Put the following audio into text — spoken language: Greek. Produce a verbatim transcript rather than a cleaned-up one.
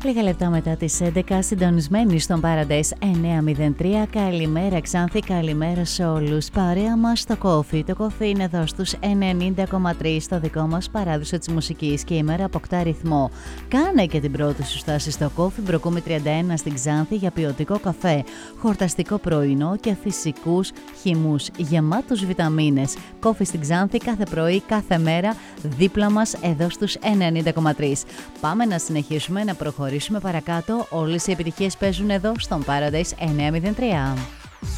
Λίγα λεπτά μετά τις έντεκα, συντονισμένοι στον Paradise εννιακόσια τρία. Καλημέρα Ξάνθη, καλημέρα σε όλους. Παρέα μας στο Coffee. Το Coffee είναι εδώ στους ενενήντα κόμμα τρία, στο δικό μας παράδεισο της μουσικής, και η μέρα αποκτά ρυθμό. Κάνε και την πρώτη σου στάση στο Coffee Μπροκούμη τριάντα ένα στην Ξάνθη για ποιοτικό καφέ, χορταστικό πρωινό και φυσικούς χυμούς γεμάτους βιταμίνες. Coffee στην Ξάνθη κάθε πρωί, κάθε μέρα, δίπλα μας εδώ στους ενενήντα κόμμα τρία. Πάμε να συνεχίσουμε να προχωρήσουμε παρακάτω. Όλες οι επιτυχίες παίζουν εδώ στον Paradise εννιακόσια τρία.